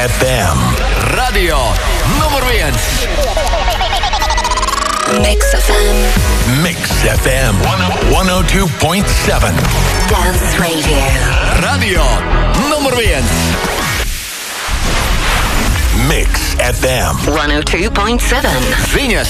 FM. Radio numur 1. Mix FM. Mix FM 102.7. Dance Radio. Radio numur 1. Mix FM 102.7. Viņas.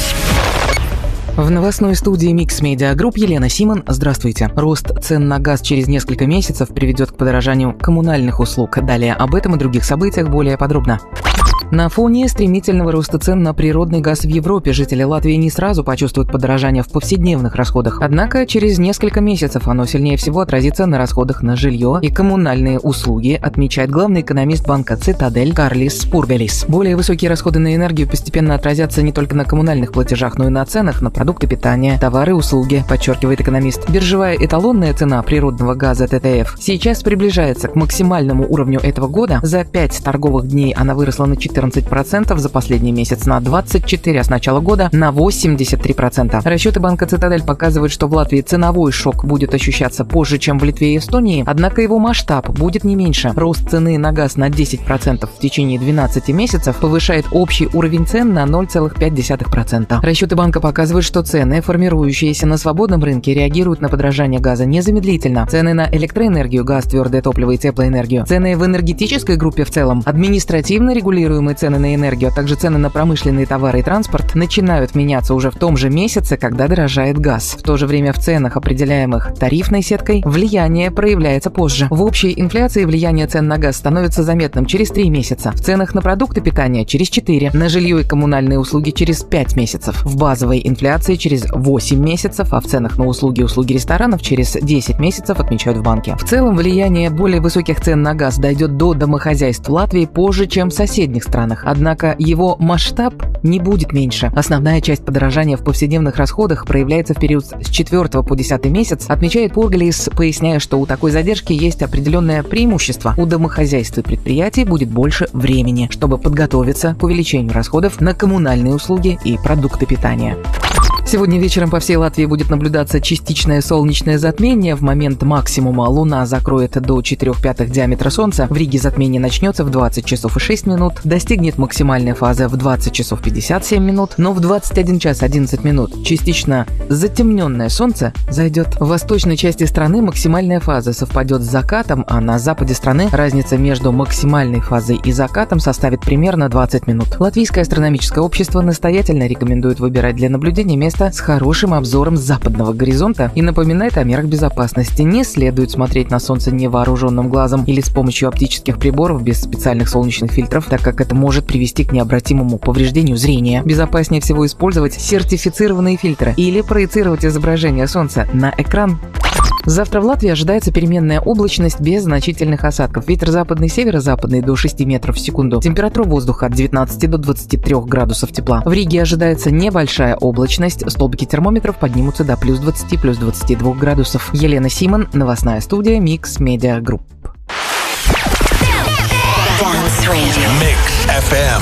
В новостной студии Mix Media Group Елена Симон. Здравствуйте. Рост цен на газ через несколько месяцев приведет к подорожанию коммунальных услуг. Далее об этом и других событиях более подробно. На фоне стремительного роста цен на природный газ в Европе жители Латвии не сразу почувствуют подорожание в повседневных расходах. Однако через несколько месяцев оно сильнее всего отразится на расходах на жилье и коммунальные услуги, отмечает главный экономист банка «Цитадель» Карлис Пурбелис. Более высокие расходы на энергию постепенно отразятся не только на коммунальных платежах, но и на ценах на продукты питания, товары и услуги, подчеркивает экономист. Биржевая эталонная цена природного газа ТТФ сейчас приближается к максимальному уровню этого года. За 5 торговых дней она выросла на 14%, за последний месяц на 24%, а с начала года на 83%. Расчеты банка «Цитадель» показывают, что в Латвии ценовой шок будет ощущаться позже, чем в Литве и Эстонии, однако его масштаб будет не меньше. Рост цены на газ на 10% в течение 12 месяцев повышает общий уровень цен на 0,5%. Расчеты банка показывают, что цены, формирующиеся на свободном рынке, реагируют на подорожание газа незамедлительно. Цены на электроэнергию, газ, твердое топливо и теплоэнергию, цены в энергетической группе в целом, административно регулируемые цены на энергию, а также цены на промышленные товары и транспорт начинают меняться уже в том же месяце, когда дорожает газ. В то же время в ценах, определяемых тарифной сеткой, влияние проявляется позже. В общей инфляции влияние цен на газ становится заметным через 3 месяца, в ценах на продукты питания через 4, на жилье и коммунальные услуги через 5 месяцев, в базовой инфляции через 8 месяцев, а в ценах на услуги ресторанов через 10 месяцев, отмечают в банке. В целом влияние более высоких цен на газ дойдет до домохозяйств Латвии позже, чем в соседних странах. Однако его масштаб не будет меньше. Основная часть подорожания в повседневных расходах проявляется в период с 4 по 10 месяц, отмечает Пургалис, поясняя, что у такой задержки есть определенное преимущество. У домохозяйств и предприятий будет больше времени, чтобы подготовиться к увеличению расходов на коммунальные услуги и продукты питания. Сегодня вечером по всей Латвии будет наблюдаться частичное солнечное затмение. В момент максимума Луна закроет до 4/5 диаметра Солнца. В Риге затмение начнется в 20 часов и 6 минут, достигнет максимальной фазы в 20 часов 57 минут, но в 21 час 11 минут частично затемненное Солнце зайдет. В восточной части страны максимальная фаза совпадет с закатом, а на западе страны разница между максимальной фазой и закатом составит примерно 20 минут. Латвийское астрономическое общество настоятельно рекомендует выбирать для наблюдения место с хорошим обзором с западного горизонта и напоминает о мерах безопасности. Не следует смотреть на Солнце невооруженным глазом или с помощью оптических приборов без специальных солнечных фильтров, так как это может привести к необратимому повреждению зрения. Безопаснее всего использовать сертифицированные фильтры или проецировать изображение Солнца на экран. Завтра в Латвии ожидается переменная облачность без значительных осадков. Ветер западный, северо-западный до 6 метров в секунду. Температура воздуха от 19 до 23 градусов тепла. В Риге ожидается небольшая облачность. Столбики термометров поднимутся до плюс 20, плюс 22 градусов. Елена Симон, новостная студия Mix Media Group. Mix FM